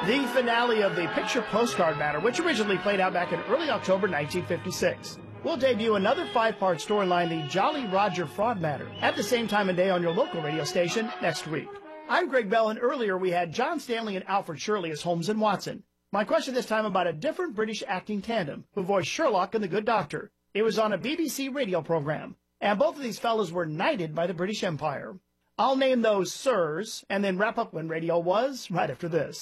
The finale of the Picture Postcard Matter, which originally played out back in early October 1956. We'll debut another 5-part storyline, the Jolly Roger Fraud Matter, at the same time and day on your local radio station next week. I'm Greg Bell, and earlier we had John Stanley and Alfred Shirley as Holmes and Watson. My question this time about a different British acting tandem who voiced Sherlock and the Good Doctor. It was on a BBC radio program, and both of these fellows were knighted by the British Empire. I'll name those sirs, and then wrap up when radio was right after this.